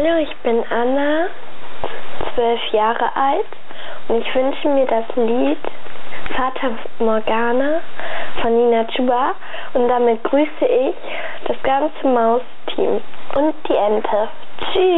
Hallo, ich bin Anna, 12 Jahre alt und ich wünsche mir das Lied Fata Morgana von Nina Chuba und damit grüße ich das ganze Maus-Team und die Ente.